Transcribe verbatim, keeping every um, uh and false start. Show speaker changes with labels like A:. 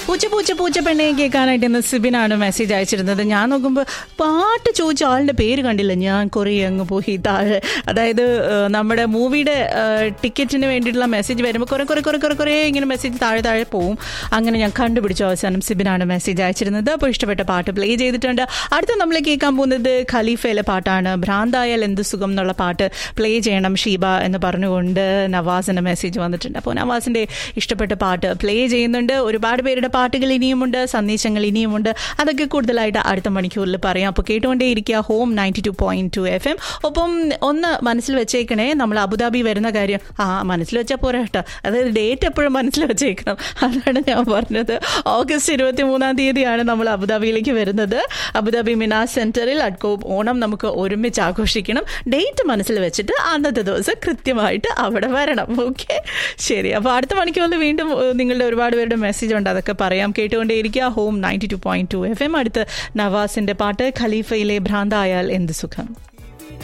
A: പൂച്ച പൂച്ച പൂച്ച പെണ്ണെ കേൾക്കാനായിട്ട് ഇന്ന് സിബിനാണ് മെസ്സേജ് അയച്ചിരുന്നത്. ഞാൻ നോക്കുമ്പോൾ പാട്ട് ചോദിച്ച ആളുടെ പേര് കണ്ടില്ല. ഞാൻ കുറേ അങ്ങ് പോയി താഴെ, അതായത് നമ്മുടെ മൂവിയുടെ ടിക്കറ്റിന് വേണ്ടിയിട്ടുള്ള മെസ്സേജ് വരുമ്പോൾ കുറേ കുറേ കുറേ കുറേ കുറേ ഇങ്ങനെ മെസ്സേജ് താഴെ താഴെ പോവും. അങ്ങനെ ഞാൻ കണ്ടുപിടിച്ചു അവസാനം സിബിനാണ് മെസ്സേജ് അയച്ചിരുന്നത്. അപ്പോൾ ഇഷ്ടപ്പെട്ട പാട്ട് പ്ലേ ചെയ്തിട്ടുണ്ട്. അടുത്ത നമ്മൾ കേൾക്കാൻ പോകുന്നത് ഖലീഫയിലെ പാട്ടാണ്. ഭ്രാന്തായാൽ എന്ത് സുഖം എന്നുള്ള പാട്ട് പ്ലേ ചെയ്യണം ഷീബ എന്ന് പറഞ്ഞുകൊണ്ട് നവാസിൻ്റെ മെസ്സേജ് വന്നിട്ടുണ്ട്. അപ്പോൾ നവാസിൻ്റെ ഇഷ്ടപ്പെട്ട പാട്ട് പ്ലേ ചെയ്യുന്നുണ്ട്. ഒരുപാട് പേരുടെ പാട്ടുകൾ ഇനിയുമുണ്ട്, സന്ദേശങ്ങൾ ഇനിയുമുണ്ട്. അതൊക്കെ കൂടുതലായിട്ട് അടുത്ത മണിക്കൂറിൽ പറയാം. അപ്പോൾ കേട്ടുകൊണ്ടേ ഇരിക്കുക home ninety two point two F M. ഒപ്പം ഒന്ന് മനസ്സിൽ വെച്ചേക്കണേ, നമ്മൾ അബുദാബി വരുന്ന കാര്യം ആ മനസ്സിൽ വെച്ചാൽ പോരാ കേട്ടോ, അതായത് ഡേറ്റ് എപ്പോഴും മനസ്സിൽ വെച്ചേക്കണം. അതാണ് ഞാൻ പറഞ്ഞത്. ഓഗസ്റ്റ് ഇരുപത്തി മൂന്നാം തീയതിയാണ് നമ്മൾ അബുദാബിയിലേക്ക് വരുന്നത്. അബുദാബി മിനാസ് സെന്ററിൽ അഡ്കോപ്പ് ഓണം നമുക്ക് ഒരുമിച്ച് ആഘോഷിക്കണം. ഡേറ്റ് മനസ്സിൽ വെച്ചിട്ട് അന്നത്തെ ദിവസം കൃത്യമായിട്ട് അവിടെ വരണം. ഓക്കെ, ശരി. അപ്പോൾ അടുത്ത മണിക്കൂറിൽ വീണ്ടും നിങ്ങളുടെ ഒരുപാട് പേരുടെ മെസ്സേജ് ഉണ്ട്, അതൊക്കെ പറയാം. കേട്ടുകൊണ്ടേയിരിക്കുക home ninety two point two F M. അടുത്ത് നവാസിന്റെ പാട്ട് ഖലീഫയിലെ ഭ്രാന്തായാൽ എന്ത് സുഖം.